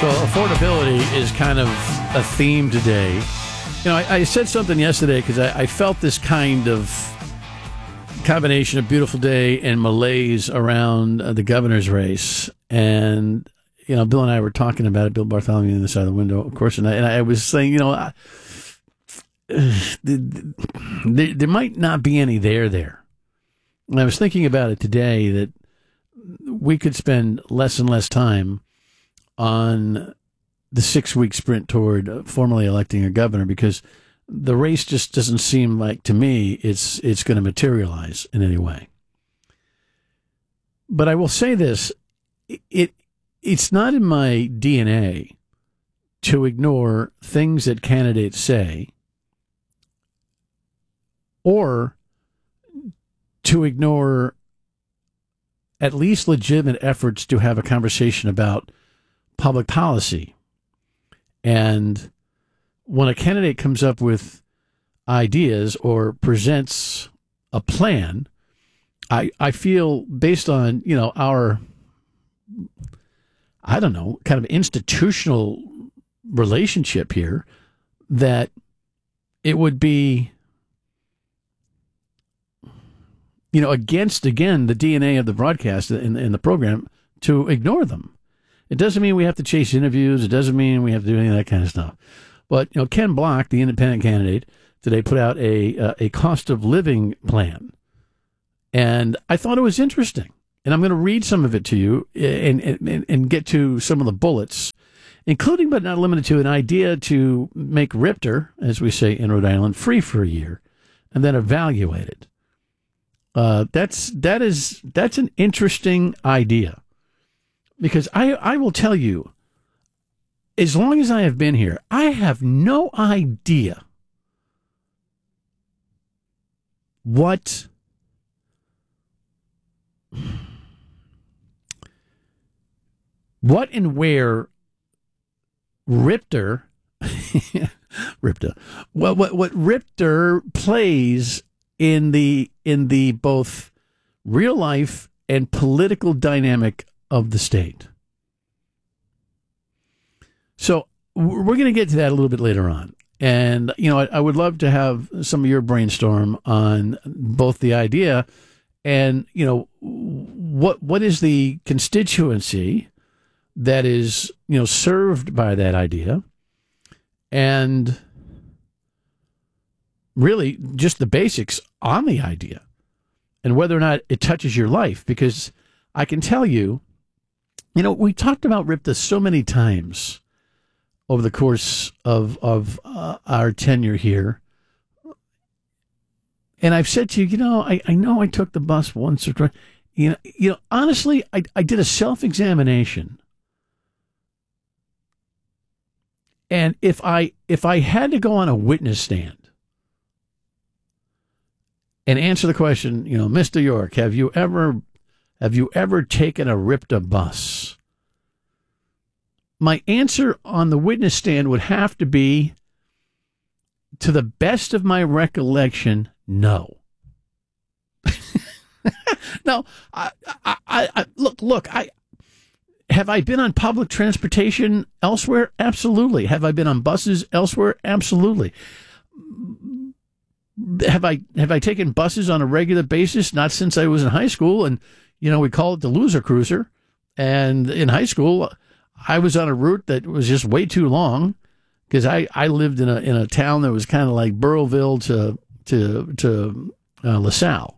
So affordability is kind of a theme today. You know, I said something yesterday because I felt this kind of combination of beautiful day and malaise around the governor's race. And, you know, Bill and I were talking about it, Bill Bartholomew on the side of the window, of course, and I was saying, you know, there might not be any there. And I was thinking about it today that we could spend less and less time on the 6-week sprint toward formally electing a governor, because the race just doesn't seem like, to me, it's going to materialize in any way. But I will say this, it's not in my DNA to ignore things that candidates say or to ignore at least legitimate efforts to have a conversation about public policy. And when a candidate comes up with ideas or presents a plan, I feel, based on, you know, our, I don't know, kind of institutional relationship here, that it would be, you know, against, again, the DNA of the broadcast in the program to ignore them. It doesn't mean we have to chase interviews. It doesn't mean we have to do any of that kind of stuff. But, you know, Ken Block, the independent candidate, today put out a cost of living plan. And I thought it was interesting. And I'm going to read some of it to you and get to some of the bullets, including but not limited to an idea to make RIPTR, as we say in Rhode Island, free for a year and then evaluate it. That's an interesting idea. Because I will tell you, as long as I have been here, I have no idea what and where RIPTR, what RIPTR plays in the both real life and political dynamic of the state. So we're going to get to that a little bit later on. And, you know, I would love to have some of your brainstorm on both the idea and, you know, what is the constituency that is, you know, served by that idea, and really just the basics on the idea and whether or not it touches your life. Because I can tell you, you know, we talked about RIPTA so many times over the course of our tenure here. And I've said to you, you know I took the bus once or twice. You know, honestly, I did a self-examination. And if I had to go on a witness stand and answer the question, you know, Mr. York, have you ever taken a RIPTA bus? My answer on the witness stand would have to be, to the best of my recollection, no. No, I look, have I been on public transportation elsewhere? Absolutely. Have I been on buses elsewhere? Absolutely. Have I taken buses on a regular basis? Not since I was in high school, and you know, we call it the loser cruiser. And in high school, I was on a route that was just way too long, because I lived in a town that was kind of like Burrillville to LaSalle.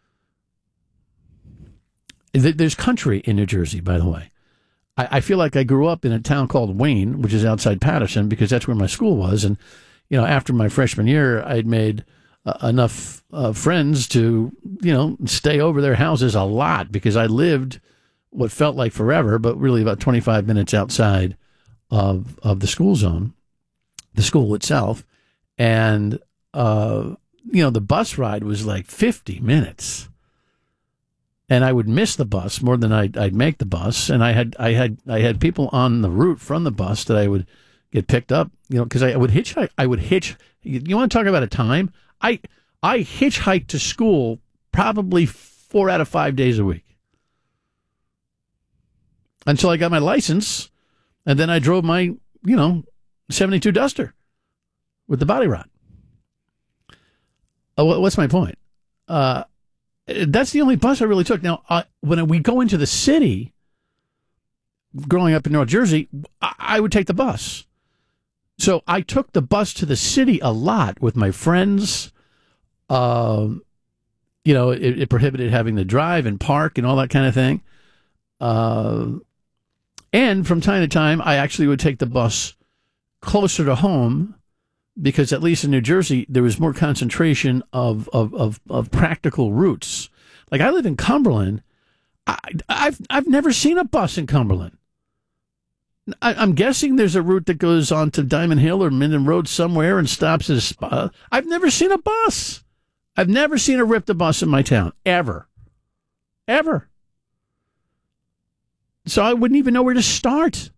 There's country in New Jersey, by the way. I feel like I grew up in a town called Wayne, which is outside Patterson, because that's where my school was. And, you know, after my freshman year, I'd made enough friends to, you know, stay over their houses a lot, because I lived what felt like forever, but really about 25 minutes outside of the school zone, the school itself. And, you know, the bus ride was like 50 minutes. And I would miss the bus more than I'd make the bus. And I had people on the route from the bus that I would get picked up, you know, because I would hitch. You want to talk about a time? I hitchhiked to school probably 4 out of 5 days a week until I got my license. And then I drove my, 72 Duster with the body rod. What's my point? That's the only bus I really took. Now, when we go into the city, growing up in North Jersey, I would take the bus. So I took the bus to the city a lot with my friends. It prohibited having to drive and park and all that kind of thing. And from time to time, I actually would take the bus closer to home because at least in New Jersey, there was more concentration of practical routes. Like I live in Cumberland. I've never seen a bus in Cumberland. I'm guessing there's a route that goes on to Diamond Hill or Minden Road somewhere and stops at a spot. I've never seen a bus. I've never seen a RIPTA bus in my town, ever. Ever. So I wouldn't even know where to start.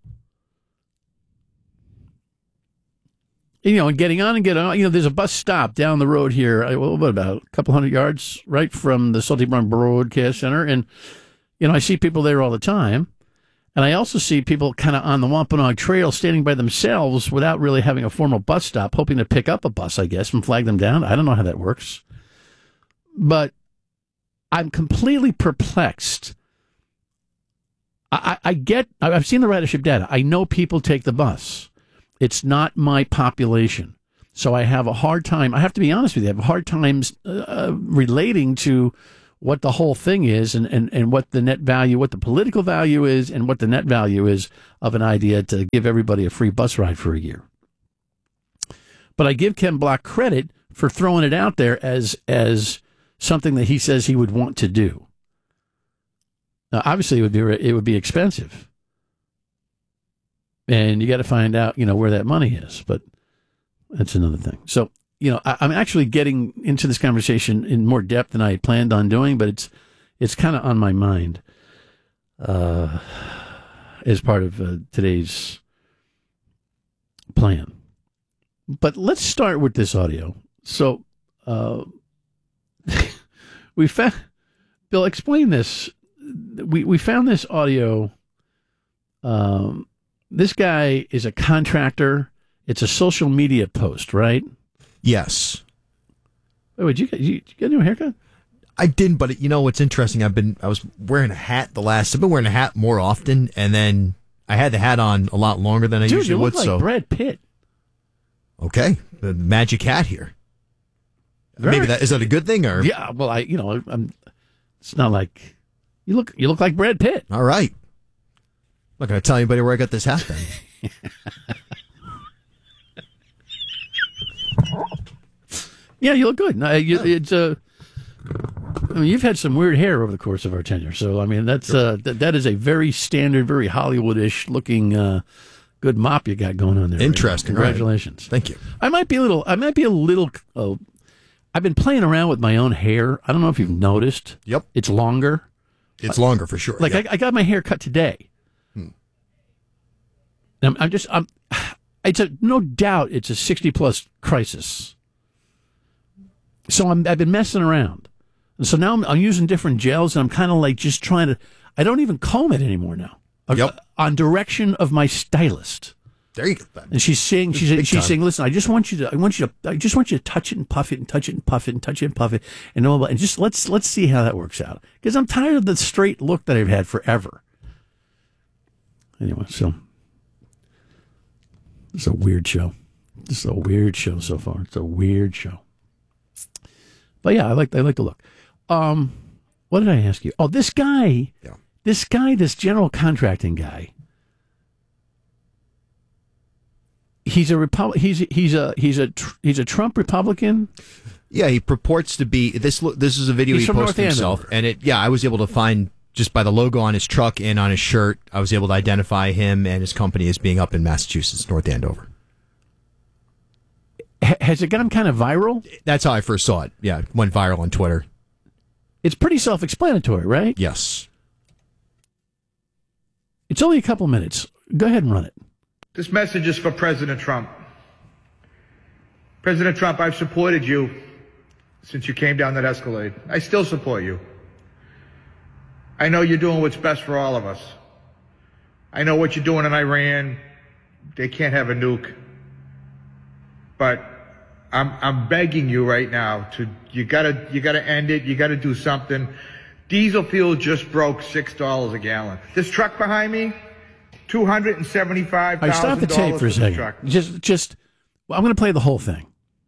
And getting on and getting on. There's a bus stop down the road here, what about a couple hundred yards, right from the Salty Brown Broadcast Center. And, I see people there all the time. And I also see people kind of on the Wampanoag Trail standing by themselves without really having a formal bus stop, hoping to pick up a bus, I guess, and flag them down. I don't know how that works. But I'm completely perplexed. I've seen the ridership data. I know people take the bus. It's not my population. So I have a hard time. I have to be honest with you. I have a hard time relating to what the whole thing is and what the net value, what the political value is and what the net value is of an idea to give everybody a free bus ride for a year. But I give Ken Block credit for throwing it out there as something that he says he would want to do. Now, obviously, it would be expensive, and you got to find out, where that money is. But that's another thing. So, I'm actually getting into this conversation in more depth than I had planned on doing, but it's kind of on my mind as part of today's plan. But let's start with this audio. So, we found, Bill, explain this. We found this audio. This guy is a contractor. It's a social media post, right? Yes. Wait, did you get a new haircut? I didn't, but what's interesting? I was wearing a hat I've been wearing a hat more often, and then I had the hat on a lot longer than I usually would. Dude, you look like Brad Pitt. Okay, the magic hat here. Maybe is that a good thing, or yeah? Well, I'm. It's not like you look like Brad Pitt. All right. I'm not going to tell anybody where I got this hat then. Yeah, you look good. You've had some weird hair over the course of our tenure, so that's that is a very standard, very Hollywood-ish looking good mop you got going on there. Interesting. Right? Congratulations. Right. Thank you. I might be a little. I've been playing around with my own hair. I don't know if you've noticed. Yep. It's longer. It's longer for sure. Like, yeah. I got my hair cut today. It's no doubt it's a 60-plus crisis. So I've been messing around. And so now I'm using different gels, and I'm kind of like just trying to, I don't even comb it anymore now. Yep. On direction of my stylist. There you go. And she's saying, listen, I just want you to touch it and puff it and touch it and puff it and touch it and puff it and all that. And just let's see how that works out. Because I'm tired of the straight look that I've had forever. Anyway, so it's a weird show. This is a weird show so far. It's a weird show. But yeah, I like the look. What did I ask you? Oh, this guy, this general contracting guy. He's a Trump Republican. Yeah, he purports to be. This is a video he posted himself, and I was able to find just by the logo on his truck and on his shirt. I was able to identify him and his company as being up in Massachusetts, North Andover. Has it gone kind of viral? That's how I first saw it. Yeah, it went viral on Twitter. It's pretty self-explanatory, right? Yes. It's only a couple minutes. Go ahead and run it. This message is for President Trump. President Trump, I've supported you since you came down that Escalade. I still support you. I know you're doing what's best for all of us. I know what you're doing in Iran. they can't have a nuke. But I'm begging you right now you gotta end it. You gotta do something. Diesel fuel just broke $6 a gallon. This truck behind me, $275,000. I stop the tape for a second. Just, I'm going to play the whole thing.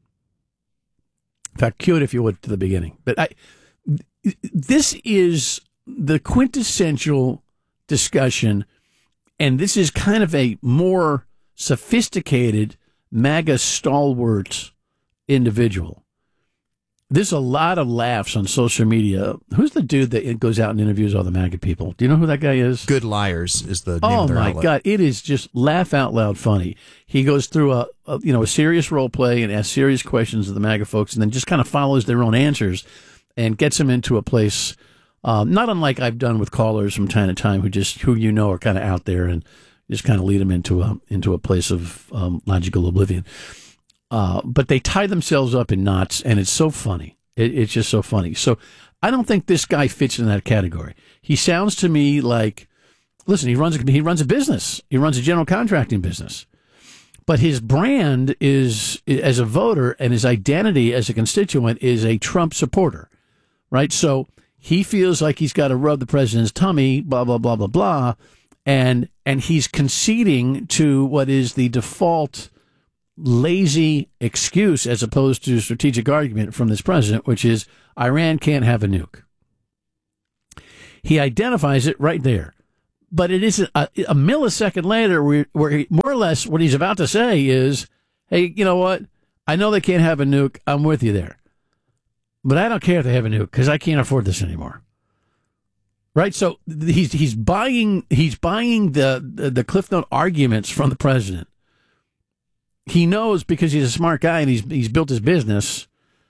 In fact, cue it if you would to the beginning. But this is the quintessential discussion, and this is kind of a more sophisticated MAGA stalwart individual. There's a lot of laughs on social media. Who's the dude that goes out and interviews all the MAGA people? Do you know who that guy is? Good Liars is the name of their outlet. God, it is just laugh out loud funny. He goes through a serious role play and asks serious questions of the MAGA folks, and then just kind of follows their own answers and gets them into a place, not unlike I've done with callers from time to time who you know are kind of out there and just kind of lead them into a place of logical oblivion. But they tie themselves up in knots, and it's so funny. It's just so funny. So I don't think this guy fits in that category. He sounds to me like, listen, he runs a business. He runs a general contracting business. But his brand is, as a voter, and his identity as a constituent is a Trump supporter, right? So he feels like he's got to rub the president's tummy, blah, blah, blah, blah, blah. And he's conceding to what is the default lazy excuse as opposed to strategic argument from this president, which is Iran can't have a nuke. He identifies it right there. But it isn't a millisecond later where he, more or less what he's about to say is, hey, you know what? I know they can't have a nuke. I'm with you there. But I don't care if they have a nuke because I can't afford this anymore. Right? So he's buying the Cliff Note arguments from the president. He knows, because he's a smart guy and he's built his business,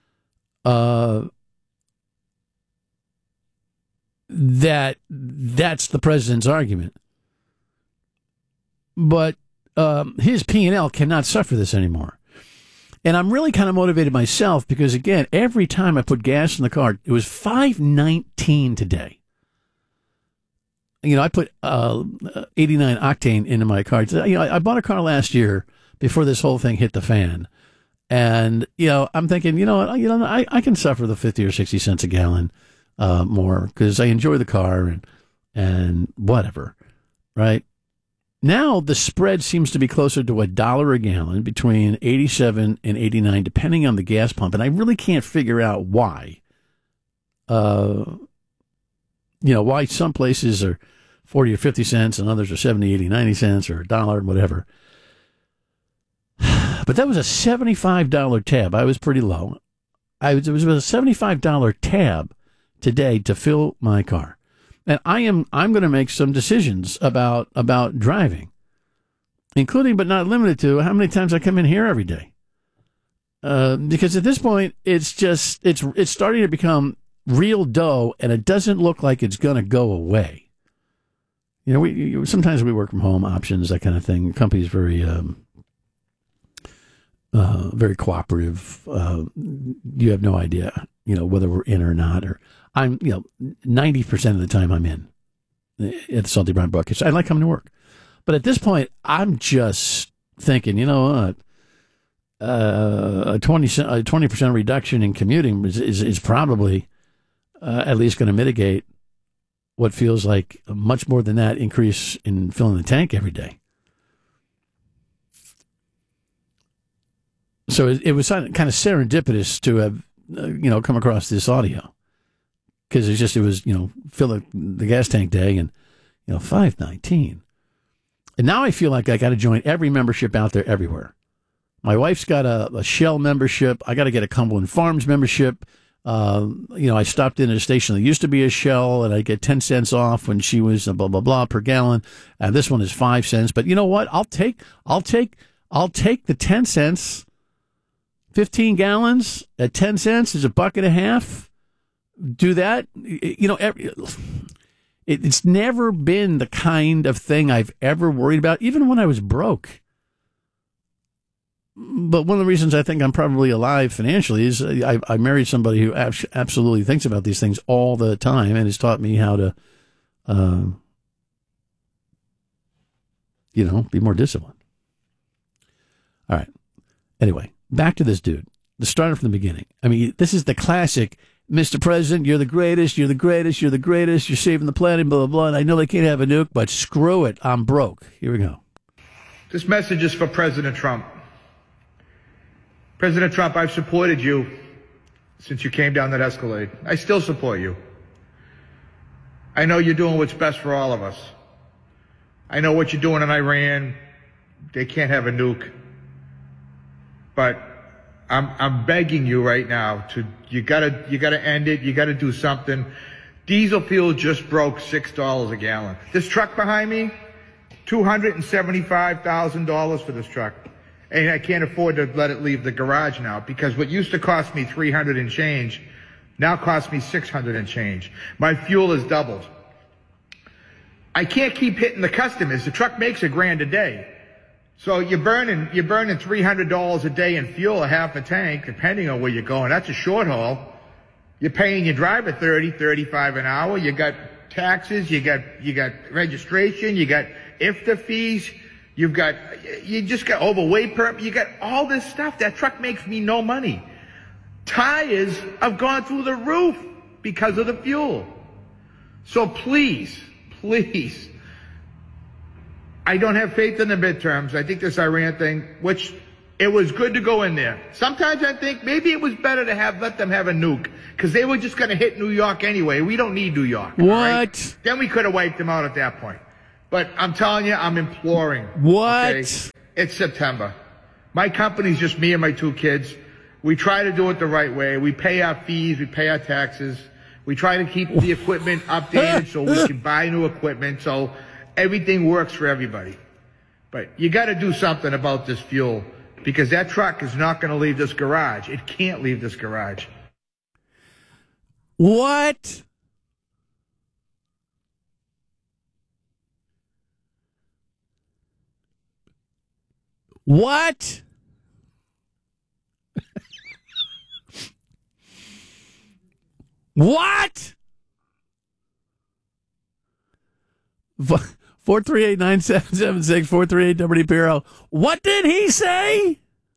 that's the president's argument. But his P&L cannot suffer this anymore. And I'm really kind of motivated myself because, again, every time I put gas in the car, it was $5.19 today. You know, I put 89 octane into my car. You know, I bought a car last year before this whole thing hit the fan. And, you know, I'm thinking, I can suffer the 50 or 60 cents a gallon more because I enjoy the car and whatever, right? Now the spread seems to be closer to $1 a gallon between 87 and 89, depending on the gas pump. And I really can't figure out why. Why some places are 40 or 50 cents and others are 70, 80, 90 cents or $1, whatever. But that was a $75 tab. I was pretty low. It was a $75 tab today to fill my car. And I'm going to make some decisions about driving, including but not limited to how many times I come in here every day. Because at this point, it's starting to become real dough, and it doesn't look like it's going to go away. You know, sometimes we work from home options, that kind of thing. The company's very cooperative. You have no idea, whether we're in or not. Or I'm, 90% of the time I'm in at the Salty Brown Broadcast. I like coming to work, but at this point, I'm just thinking, you know what? A 20% reduction in commuting is probably at least going to mitigate what feels like much more than that increase in filling the tank every day. So it was kind of serendipitous to have, come across this audio, because it was fill the gas tank day and, $5.19. And now I feel like I got to join every membership out there everywhere. My wife's got a Shell membership. I got to get a Cumberland Farms membership. I stopped in at a station that used to be a Shell, and I get 10 cents off when she was blah, blah, blah per gallon. And this one is 5 cents. But you know what? I'll take the 10 cents. 15 gallons at 10 cents is $1.50. Do that. It's never been the kind of thing I've ever worried about, even when I was broke. But one of the reasons I think I'm probably alive financially is I married somebody who absolutely thinks about these things all the time and has taught me how to, be more disciplined. All right. Anyway, back to this dude. The starter from the beginning. I mean, this is the classic, Mr. President, you're the greatest, you're the greatest, you're the greatest, you're saving the planet, blah, blah, blah. And I know they can't have a nuke, but screw it, I'm broke. Here we go. This message is for President Trump. President Trump, I've supported you since you came down that Escalade. I still support you. I know you're doing what's best for all of us. I know what you're doing in Iran. They can't have a nuke. But I'm begging you right now you gotta end it. You gotta do something. Diesel fuel just broke $6 a gallon. This truck behind me, $275,000 for this truck. And I can't afford to let it leave the garage now because what used to cost me $300 and change now costs me $600 and change. My fuel has doubled. I can't keep hitting the customers. The truck makes $1,000 a day. So you're burning $300 a day in fuel, a half a tank, depending on where you're going. That's a short haul. You're paying your driver $30, $35 an hour. You got taxes, you got registration, you got IFTA fees, you just got overweight permit, you got all this stuff. That truck makes me no money. Tires have gone through the roof because of the fuel. So please, I don't have faith in the midterms. I think this Iran thing, which it was good to go in there. Sometimes I think maybe it was better to let them have a nuke because they were just going to hit New York anyway. We don't need New York. What? Right? Then we could have wiped them out at that point. But I'm telling you, I'm imploring. What? Okay? It's September. My company's just me and my 2 kids. We try to do it the right way. We pay our fees. We pay our taxes. We try to keep the equipment updated so we can buy new equipment. So everything works for everybody. But you got to do something about this fuel because that truck is not going to leave this garage. It can't leave this garage. What? What? What? 438-9776, 438 WPRL. What did he say?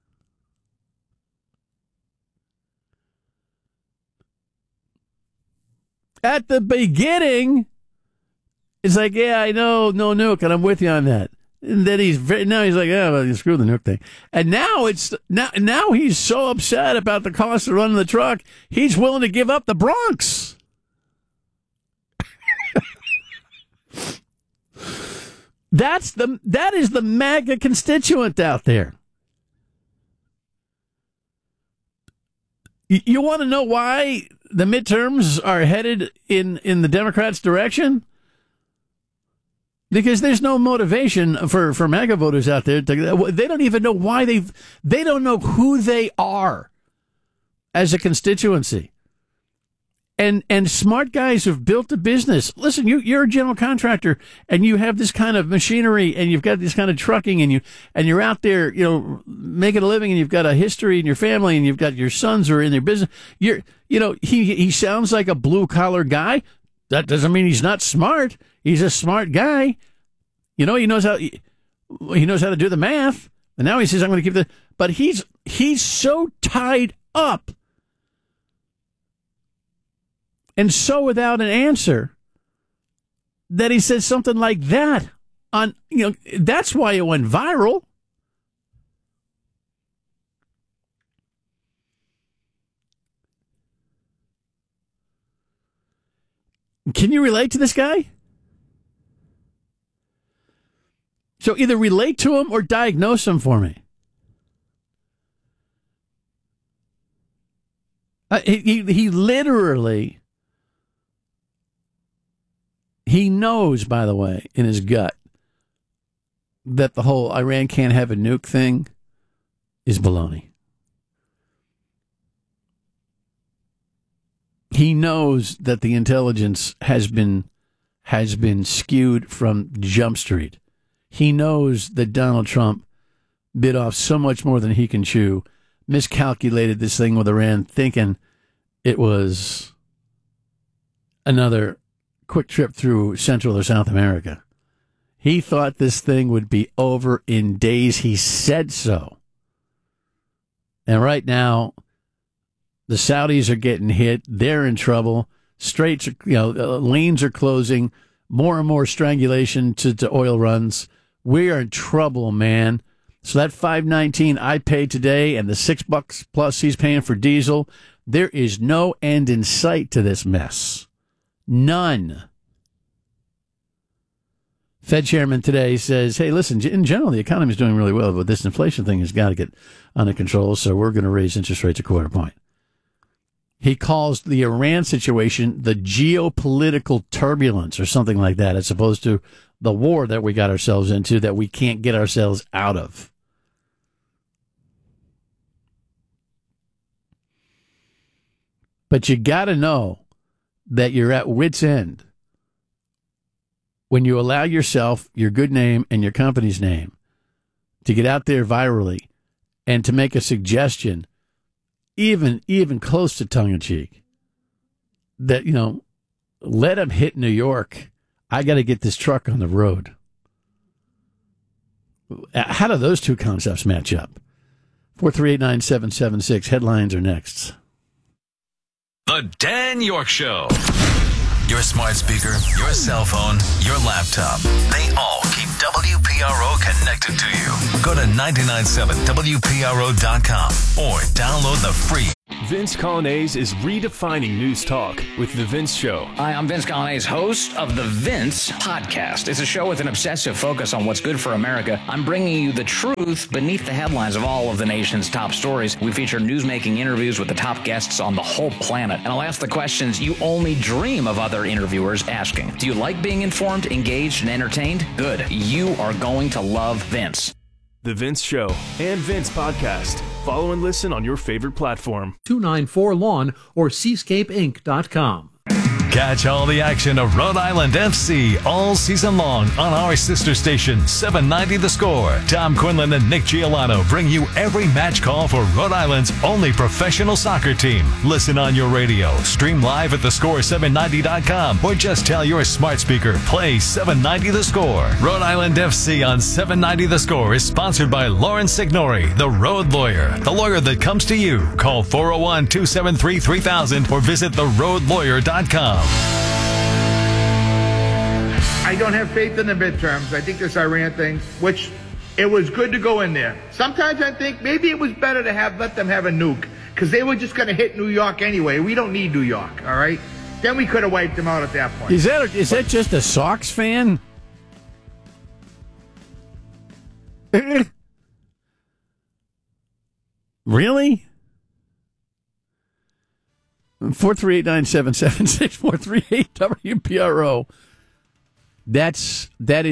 At the beginning, it's like, yeah, I know, no nuke, and I'm with you on that. And then he's like, yeah, well, screw the nuke thing. And now now he's so upset about the cost of running the truck, he's willing to give up the Bronx. That is the MAGA constituent out there. You want to know why the midterms are headed in the Democrats' direction? Because there's no motivation for MAGA voters out there. They don't even know why they don't know who they are as a constituency. And smart guys who've built a business. Listen, you're a general contractor and you have this kind of machinery and you've got this kind of trucking and you're out there, making a living and you've got a history in your family and you've got your sons who are in their business. He sounds like a blue collar guy. That doesn't mean he's not smart. He a smart guy. He knows how to do the math. And now he says, I'm going to give but he's so tied up and so without an answer that he says something like that on, that's why it went viral. Can you relate to this guy? So either relate to him or diagnose him for me. He literally, he knows, by the way, in his gut, that the whole Iran can't have a nuke thing is baloney. He knows that the intelligence has been skewed from Jump Street. He knows that Donald Trump bit off so much more than he can chew, miscalculated this thing with Iran, thinking it was another quick trip through Central or South America. He thought this thing would be over in days. He said so. And right now, the Saudis are getting hit. They're in trouble. Straits, lanes are closing. More and more strangulation to oil runs. We are in trouble, man. So that $5.19 I paid today and the $6 plus he's paying for diesel, there is no end in sight to this mess. None. Fed chairman today says, hey, listen, in general, the economy is doing really well, but this inflation thing has got to get under control, so we're going to raise interest rates a quarter point. He calls the Iran situation the geopolitical turbulence or something like that, as opposed to the war that we got ourselves into that we can't get ourselves out of. But you got to know that you're at wit's end when you allow yourself, your good name, and your company's name to get out there virally and to make a suggestion, even close to tongue-in-cheek, that, let them hit New York. I got to get this truck on the road. How do those two concepts match up? 438-9776. Headlines are next. The Dan York Show. Your smart speaker, your cell phone, your laptop. They all keep WPRO connected to you. Go to 997WPRO.com or download the free. Vince Coglianese is redefining news talk with The Vince Show. Hi, I'm Vince Coglianese, host of The Vince Podcast. It's a show with an obsessive focus on what's good for America. I'm bringing you the truth beneath the headlines of all of the nation's top stories. We feature newsmaking interviews with the top guests on the whole planet. And I'll ask the questions you only dream of other interviewers asking. Do you like being informed, engaged, and entertained? Good. You are going to love Vince. The Vince Show and Vince Podcast. Follow and listen on your favorite platform. 294 Lawn or seascapeinc.com. Catch all the action of Rhode Island FC all season long on our sister station, 790 The Score. Tom Quinlan and Nick Giolano bring you every match call for Rhode Island's only professional soccer team. Listen on your radio, stream live at thescore790.com, or just tell your smart speaker, play 790 The Score. Rhode Island FC on 790 The Score is sponsored by Lauren Signori, the Road Lawyer, the lawyer that comes to you. Call 401-273-3000 or visit theroadlawyer.com. I don't have faith in the midterms. I think this Iran thing, which it was good to go in there. Sometimes I think maybe it was better to let them have a nuke, because they were just going to hit New York anyway. We don't need New York, all right? Then we could have wiped them out at that point. Is that just a Sox fan? Really? 438-9776, 438-WPRO. That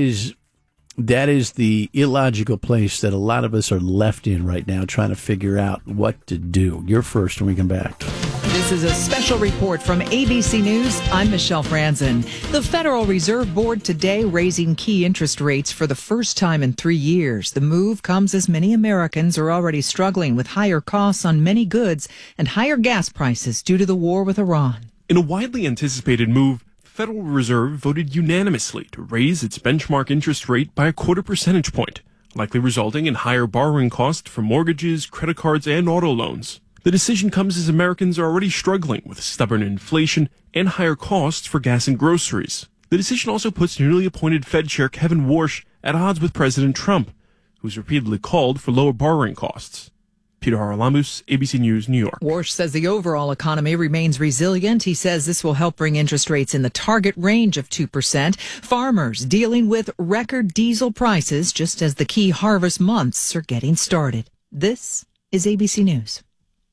is the illogical place that a lot of us are left in right now, trying to figure out what to do. You're first when we come back. This is a special report from ABC News. I'm Michelle Franzen. The Federal Reserve Board today raising key interest rates for the first time in 3 years. The move comes as many Americans are already struggling with higher costs on many goods and higher gas prices due to the war with Iran. In a widely anticipated move, the Federal Reserve voted unanimously to raise its benchmark interest rate by 0.25 percentage point, likely resulting in higher borrowing costs for mortgages, credit cards, and auto loans. The decision comes as Americans are already struggling with stubborn inflation and higher costs for gas and groceries. The decision also puts newly appointed Fed Chair Kevin Warsh at odds with President Trump, who's repeatedly called for lower borrowing costs. Peter Haralamus, ABC News, New York. Warsh says the overall economy remains resilient. He says this will help bring interest rates in the target range of 2%. Farmers dealing with record diesel prices just as the key harvest months are getting started. This is ABC News.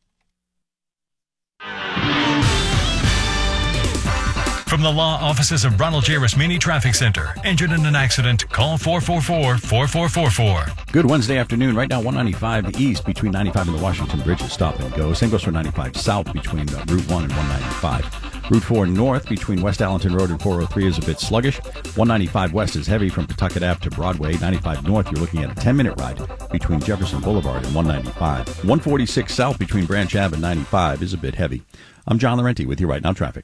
From the law offices of Ronald J. Rosmini Traffic Center. Injured in an accident? Call 444-4444. Good Wednesday afternoon. Right now, 195 east between 95 and the Washington Bridge is stop and go. Same goes for 95 south between Route 1 and 195. Route 4 north between West Allenton Road and 403 is a bit sluggish. 195 west is heavy from Pawtucket Ave to Broadway. 95 north, you're looking at a 10-minute ride between Jefferson Boulevard and 195. 146 south between Branch Ave and 95 is a bit heavy. I'm John Laurenti with you right now, traffic.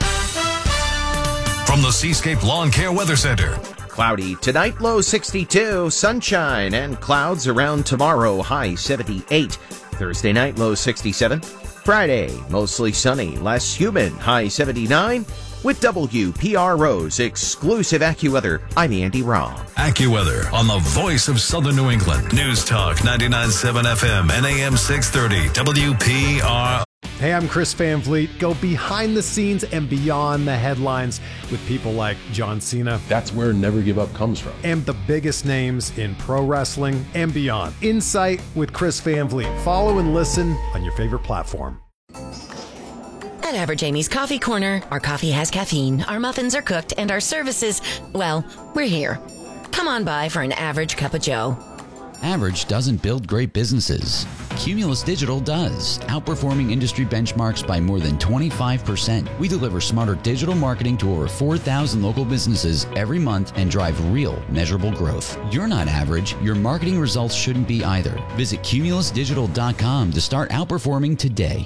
From the Seascape Lawn Care Weather Center. Cloudy tonight, low 62, sunshine and clouds around tomorrow, high 78. Thursday night, low 67. Friday, mostly sunny, less humid, high 79. With WPRO's exclusive AccuWeather, I'm Andy Robb. AccuWeather on the voice of Southern New England. News Talk 99.7 FM and AM 630 WPRO. Hey, I'm Chris Van Vliet. Go behind the scenes and beyond the headlines with people like John Cena. That's where Never Give Up comes from. And the biggest names in pro wrestling and beyond. Insight with Chris Van Vliet. Follow and listen on your favorite platform. At Average Amy's Coffee Corner, our coffee has caffeine, our muffins are cooked, and our services, well, we're here. Come on by for an average cup of joe. Average doesn't build great businesses. Cumulus Digital does, outperforming industry benchmarks by more than 25%. We deliver smarter digital marketing to over 4,000 local businesses every month and drive real, measurable growth. You're not average. Your marketing results shouldn't be either. Visit cumulusdigital.com to start outperforming today.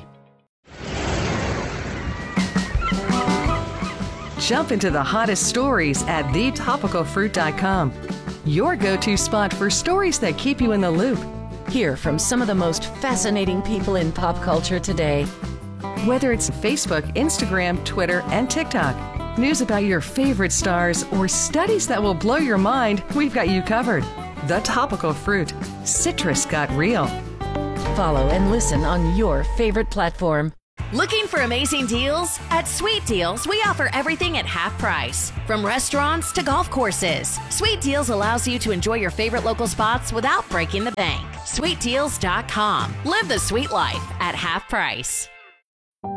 Jump into the hottest stories at thetopicalfruit.com. Your go-to spot for stories that keep you in the loop. Hear from some of the most fascinating people in pop culture today. Whether it's Facebook, Instagram, Twitter, and TikTok, news about your favorite stars, or studies that will blow your mind, we've got you covered. The Topical Fruit. Citrus got real. Follow and listen on your favorite platform. Looking for amazing deals? At Sweet Deals, we offer everything at half price. From restaurants to golf courses, Sweet Deals allows you to enjoy your favorite local spots without breaking the bank. SweetDeals.com. Live the sweet life at half price.